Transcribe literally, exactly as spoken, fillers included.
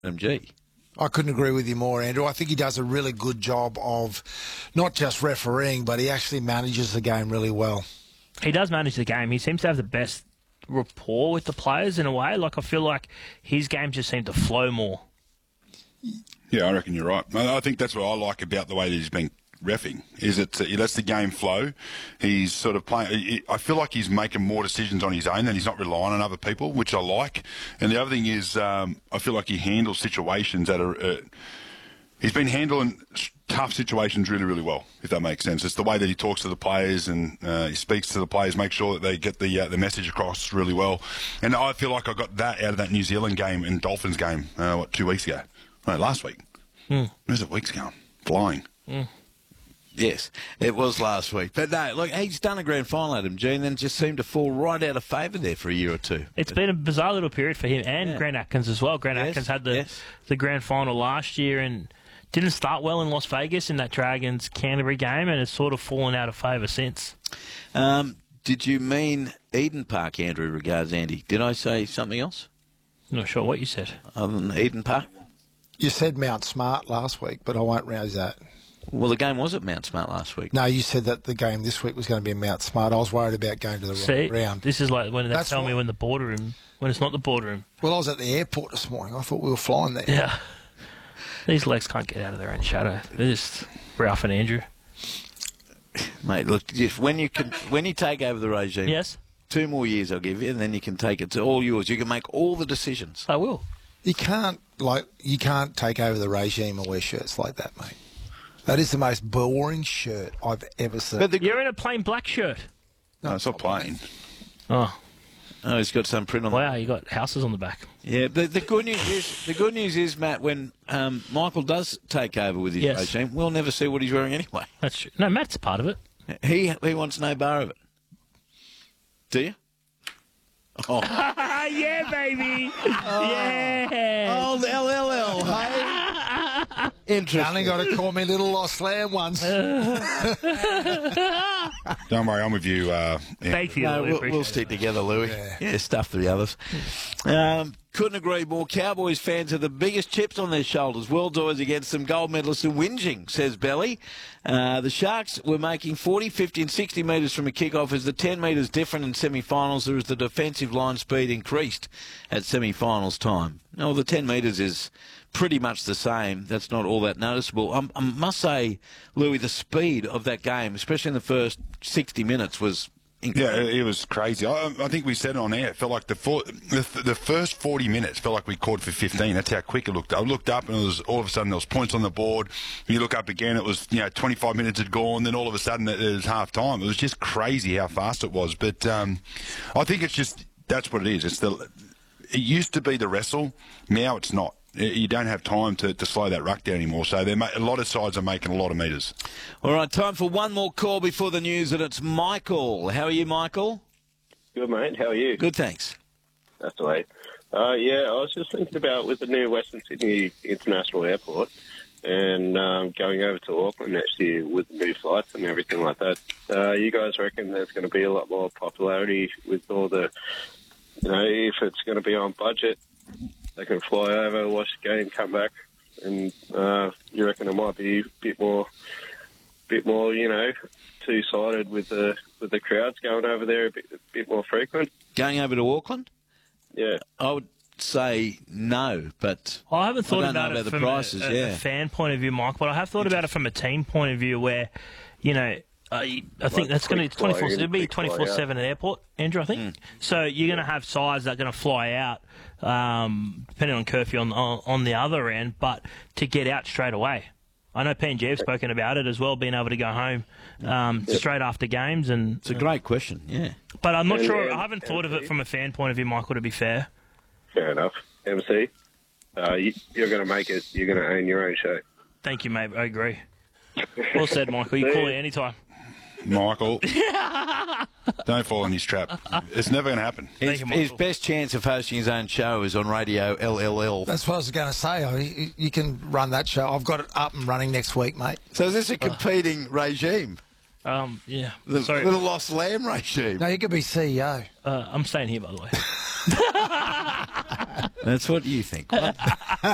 M G. I couldn't agree with you more, Andrew. I think he does a really good job of not just refereeing, but he actually manages the game really well. He does manage the game. He seems to have the best rapport with the players in a way. Like, I feel like his game just seemed to flow more. Yeah, I reckon you're right. I think that's what I like about the way that he's been reffing, is that he lets the game flow. He's sort of playing. I feel like he's making more decisions on his own, and he's not relying on other people, which I like. And the other thing is, um, I feel like he handles situations that are. Uh, he's been handling tough situations really, really well, if that makes sense. It's the way that he talks to the players and uh, he speaks to the players, make sure that they get the uh, the message across really well. And I feel like I got that out of that New Zealand game and Dolphins game, uh, what, two weeks ago? No, last week. Mm. Where's it weeks ago? Flying. Mm. Yes, it was last week. But no, look, he's done a grand final, Adam G, and then just seemed to fall right out of favour there for a year or two. It's been a bizarre little period for him and Yeah. Grant Atkins as well. Grant Yes, Atkins had the yes. the grand final last year and didn't start well in Las Vegas in that Dragons Canterbury game, and has sort of fallen out of favour since. Um, did you mean Eden Park, Andrew, regards Andy? Did I say something else Not sure what you said. other than Eden Park? You said Mount Smart last week, but I won't rouse that. Well, the game was at Mount Smart last week. No, you said that the game this week was going to be in Mount Smart. I was worried about going to the See, wrong round. this is like when they That's tell me what- when the boardroom, when it's not the boardroom. Well, I was at the airport this morning. I thought we were flying there. Yeah. These legs can't get out of their own shadow. They're just Ralph and Andrew. Mate, look, if when you can, when you take over the regime, Yes, two more years I'll give you, and then you can take it. It's all yours. You can make all the decisions. I will. You can't like you can't take over the regime and wear shirts like that, mate. That is the most boring shirt I've ever seen. But the, You're in a plain black shirt. No, it's not playing. Oh, oh, he's got some print on. wow, you got houses on the back. Yeah, but the good news is, the good news is, Matt, when um, Michael does take over with his Yes. regime, we'll never see what he's wearing anyway. That's true. No, Matt's a part of it. He he wants no bar of it. Do you? Oh, yeah, baby. Yeah. old L L L, hey? Interesting. Only got to call me Little Lost Lamb once. Don't worry, I'm with you. Uh, yeah. Thank you. No, Louis, we'll, appreciate we'll it. stick together, Louis. Yeah. Yeah, stuff the others. Um, couldn't agree more. Cowboys fans have the biggest chips on their shoulders. World's always against them. Gold medalists and whinging, says Belly. Uh, the Sharks were making forty, fifty and sixty metres from a kick-off as the ten metres different in semi-finals. There was the defensive line speed increased at semi-finals time. No, the ten metres is pretty much the same. That's not all that noticeable. Um, I must say, Louis, the speed of that game, especially in the first sixty minutes, was Yeah, it, it was crazy. I, I think we said it on air. It felt like the, four, the the first forty minutes felt like we caught for fifteen. That's how quick it looked. I looked up and it was all of a sudden there was points on the board. You look up again, it was you know twenty-five minutes had gone. Then all of a sudden it was half time. It was just crazy how fast it was. But um, I think it's just that's what it is. It's the it used to be the wrestle. Now it's not. You don't have time to, to slow that ruck down anymore. So they're ma- a lot of sides are making a lot of metres. All right, time for one more call before the news, and it's Michael. How are you, Michael? Good, mate. How are you? Good, thanks. That's the way. Uh, yeah, I was just thinking about with the new Western Sydney International Airport and um, going over to Auckland next year with new flights and everything like that. Uh, you guys reckon there's going to be a lot more popularity with all the, you know, if it's going to be on budget, they can fly over, watch the game, come back, and uh, you reckon it might be a bit more, bit more, you know, two-sided with the with the crowds going over there a bit, a bit more frequent? Going over to Auckland? Yeah. I would say no, but I haven't thought I don't know about it about the from prices, a, a, yeah. a fan point of view, Mike, but I have thought about it from a team point of view where, you know, uh, I think Like that's going to be quick fly twenty-four. in, It'll be quick fly out. twenty-four seven at airport, Andrew. I think so. You're going to have sides that are going to fly out, um, depending on curfew on, on on the other end, but to get out straight away. I know P and G have spoken about it as well, being able to go home um, straight after games, and it's a great question, yeah. but I'm not And- sure. and- I haven't thought of it and- from a fan point of view, Michael. To be fair, Fair enough. M C, uh, you, you're going to make it. You're going to own your own show. thank you, mate. I agree. Well said, Michael. You call it any time. Michael, don't fall in his trap. It's never going to happen. Thank His, you, his Michael. best chance of hosting his own show is on Radio L L L. That's what I was going to say. I mean, you- you can run that show. I've got it up and running next week, mate. So is this a competing regime? Um, yeah. The Sorry, little lost lamb regime? No, you could be C E O. uh, I'm staying here, by the way. That's what you think.